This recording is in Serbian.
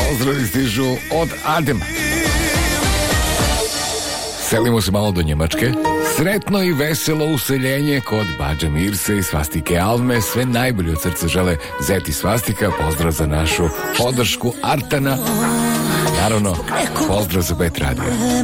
Pozdravi stižu od Adema. Selimo se malo do Njemačke. Sretno i veselo useljenje kod Badže Mirse i Svastike Alme. Sve najbolje od srca žele Zeti Svastika. Pozdrav za našu podršku Artana. Naravno, pozdrav za Bet Radio.